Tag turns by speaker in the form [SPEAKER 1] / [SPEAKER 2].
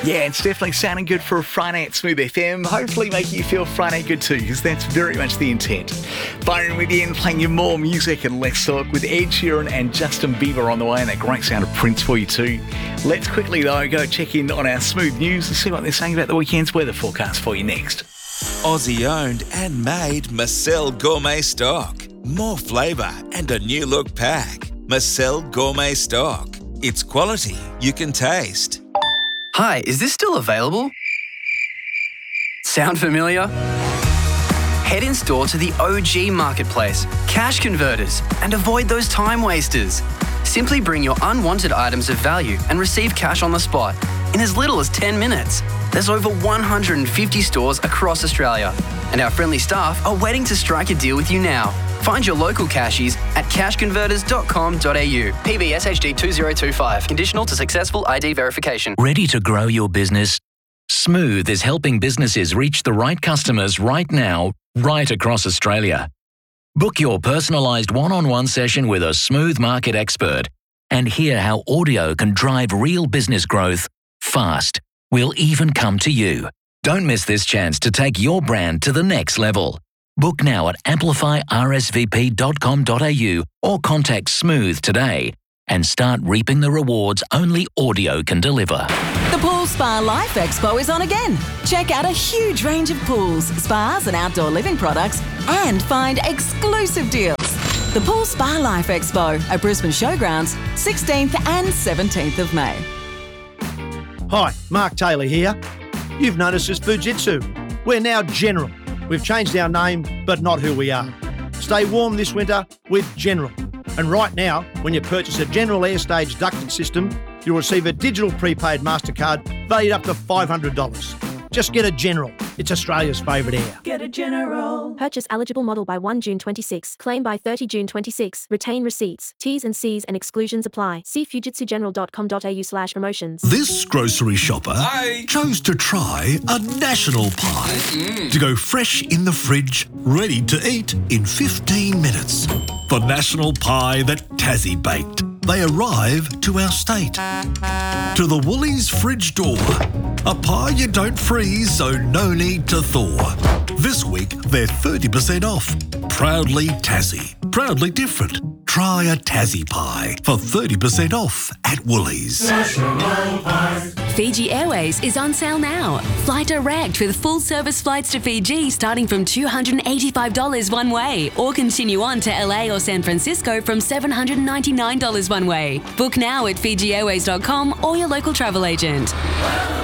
[SPEAKER 1] Yeah, it's definitely sounding good for a Friday at Smooth FM. Hopefully making you feel Friday good too, because that's very much the intent. Byron with Ian playing you more music and less talk with Ed Sheeran and Justin Bieber on the way, and that great sound of Prince for you too. Let's quickly though go check in on our Smooth News and see what they're saying about the weekend's weather forecast for you next.
[SPEAKER 2] Aussie owned and made Marcel Gourmet Stock. More flavour and a new look pack. Marcel Gourmet Stock. It's quality you can taste.
[SPEAKER 3] Hi, is this still available? Sound familiar? Head in store to the OG Marketplace, Cash Converters, and avoid those time wasters. Simply bring your unwanted items of value and receive cash on the spot in as little as 10 minutes. There's over 150 stores across Australia, and our friendly staff are waiting to strike a deal with you now. Find your local cashies at cashconverters.com.au. PBSHD 2025. Conditional to successful ID verification.
[SPEAKER 4] Ready to grow your business? Smooth is helping businesses reach the right customers right now, right across Australia. Book your personalised one-on-one session with a Smooth market expert and hear how audio can drive real business growth fast. We'll even come to you. Don't miss this chance to take your brand to the next level. Book now at amplifyrsvp.com.au or contact Smooth today and start reaping the rewards only audio can deliver.
[SPEAKER 5] The Pool Spa Life Expo is on again. Check out a huge range of pools, spas and outdoor living products and find exclusive deals. The Pool Spa Life Expo at Brisbane Showgrounds, 16th and 17th of May.
[SPEAKER 6] Hi, Mark Taylor here. You've noticed us Fujitsu. We're now General. We've changed our name, but not who we are. Stay warm this winter with General. And right now, when you purchase a General Airstage ducted system, you'll receive a digital prepaid MasterCard valued up to $500. Just get a General. It's Australia's favourite air.
[SPEAKER 7] Get a General.
[SPEAKER 8] Purchase eligible model by 1 June 26. Claim by 30 June 26. Retain receipts. T's and C's and exclusions apply. See fujitsugeneral.com.au/promotions.
[SPEAKER 9] This grocery shopper chose to try a national pie to go fresh in the fridge, ready to eat in 15 minutes. The national pie that Tassie baked. They arrive to our state. To the Woolies fridge door. A pie you don't freeze, so no need to thaw. This week, they're 30% off. Proudly Tassie. Proudly different. Try a Tassie pie for 30% off at Woolies.
[SPEAKER 10] Fiji Airways is on sale now. Fly direct with full service flights to Fiji starting from $285 one way, or continue on to LA or San Francisco from $799 one way. Book now at FijiAirways.com or your local travel agent.